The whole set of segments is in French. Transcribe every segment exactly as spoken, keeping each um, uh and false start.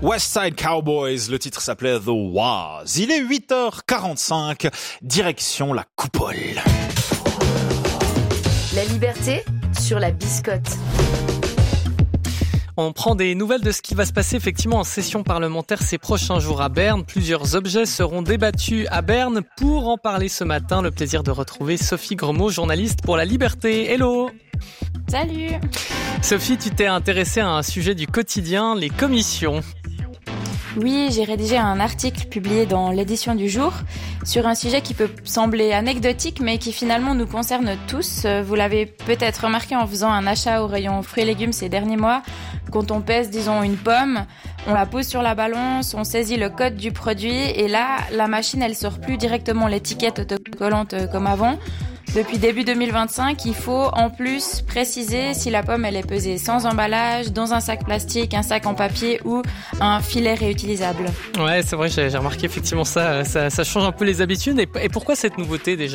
West Side Cowboys, le titre s'appelait The Waz. Il est huit heures quarante-cinq, direction la coupole. La liberté sur la biscotte. On prend des nouvelles de ce qui va se passer effectivement en session parlementaire ces prochains jours à Berne. Plusieurs objets seront débattus à Berne. Pour en parler ce matin, le plaisir de retrouver Sophie Gremaud, journaliste pour La Liberté. Hello! Salut! Sophie, tu t'es intéressée à un sujet du quotidien, les commissions. Oui, j'ai rédigé un article publié dans l'édition du jour sur un sujet qui peut sembler anecdotique mais qui finalement nous concerne tous. Vous l'avez peut-être remarqué en faisant un achat au rayon fruits et légumes ces derniers mois. Quand on pèse, disons, une pomme, on la pose sur la balance, on saisit le code du produit et là, la machine, elle sort plus directement l'étiquette autocollante comme avant. Depuis début deux mille vingt-cinq, il faut en plus préciser si la pomme elle est pesée sans emballage, dans un sac plastique, un sac en papier ou un filet réutilisable. Ouais, c'est vrai, j'ai, j'ai remarqué effectivement ça, ça, ça change un peu les habitudes. Et, et pourquoi cette nouveauté déjà ?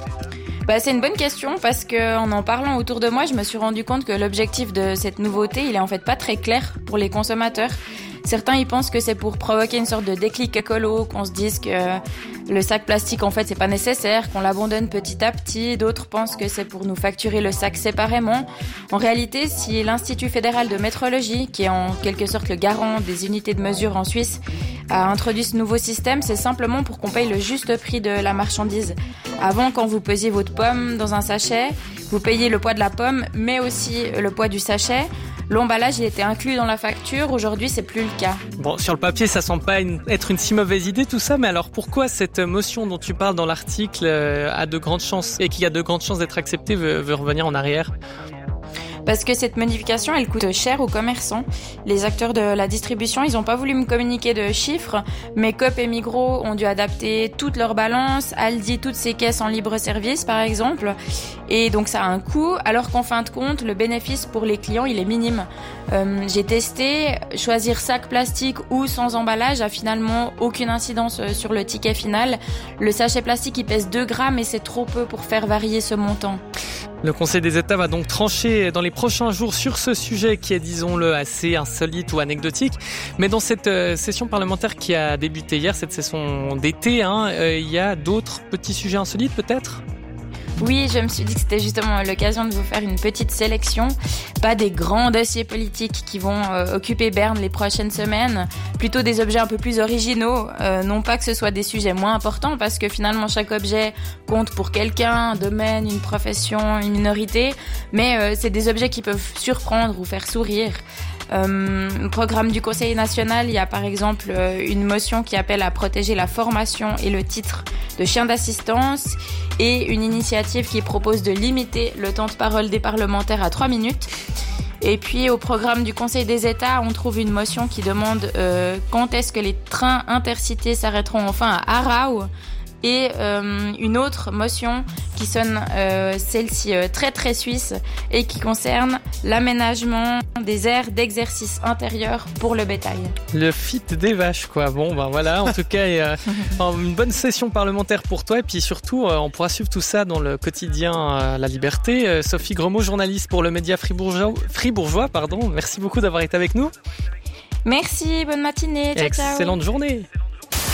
Bah, c'est une bonne question parce que en en parlant autour de moi, je me suis rendu compte que l'objectif de cette nouveauté, il est en fait pas très clair pour les consommateurs. Certains y pensent que c'est pour provoquer une sorte de déclic écolo, qu'on se dise que le sac plastique en fait c'est pas nécessaire, qu'on l'abandonne petit à petit. D'autres pensent que c'est pour nous facturer le sac séparément. En réalité, si l'Institut fédéral de métrologie, qui est en quelque sorte le garant des unités de mesure en Suisse, a introduit ce nouveau système, c'est simplement pour qu'on paye le juste prix de la marchandise. Avant, quand vous pesiez votre pomme dans un sachet, vous payiez le poids de la pomme, mais aussi le poids du sachet. L'emballage, il était inclus dans la facture. Aujourd'hui, c'est plus le cas. Bon, sur le papier, ça semble pas une, être une si mauvaise idée tout ça, mais alors pourquoi cette motion dont tu parles dans l'article euh, a de grandes chances et qui a de grandes chances d'être acceptée veut, veut revenir en arrière ? Parce que cette modification, elle coûte cher aux commerçants. Les acteurs de la distribution, ils ont pas voulu me communiquer de chiffres, mais Coop et Migros ont dû adapter toutes leurs balances, Aldi toutes ses caisses en libre service par exemple, et donc ça a un coût, alors qu'en fin de compte, le bénéfice pour les clients, il est minime. Euh, j'ai testé, choisir sac plastique ou sans emballage a finalement aucune incidence sur le ticket final. Le sachet plastique, il pèse deux grammes et c'est trop peu pour faire varier ce montant. Le Conseil des États va donc trancher dans les prochains jours sur ce sujet qui est, disons-le, assez insolite ou anecdotique. Mais dans cette euh, session parlementaire qui a débuté hier, cette session d'été, hein, euh, il y a d'autres petits sujets insolites peut-être ? Oui, je me suis dit que c'était justement l'occasion de vous faire une petite sélection. Pas des grands dossiers politiques qui vont euh, occuper Berne les prochaines semaines, plutôt des objets un peu plus originaux. Euh, non pas que ce soit des sujets moins importants, parce que finalement chaque objet compte pour quelqu'un, un domaine, une profession, une minorité, mais euh, c'est des objets qui peuvent surprendre ou faire sourire. Euh, au programme du Conseil national, il y a par exemple euh, une motion qui appelle à protéger la formation et le titre de chien d'assistance et une initiative qui propose de limiter le temps de parole des parlementaires à trois minutes. Et puis au programme du Conseil des États, on trouve une motion qui demande euh, quand est-ce que les trains intercités s'arrêteront enfin à Aarau. Et euh, une autre motion qui sonne euh, celle-ci euh, très très suisse et qui concerne l'aménagement des aires d'exercice intérieur pour le bétail. Le fit des vaches quoi. Bon ben voilà, en tout cas euh, une bonne session parlementaire pour toi et puis surtout euh, on pourra suivre tout ça dans le quotidien euh, La Liberté. Euh, Sophie Gremaud, journaliste pour le média fribourgeois, fribourgeois pardon. Merci beaucoup d'avoir été avec nous. Merci, bonne matinée. Ciao, ciao. Excellente journée.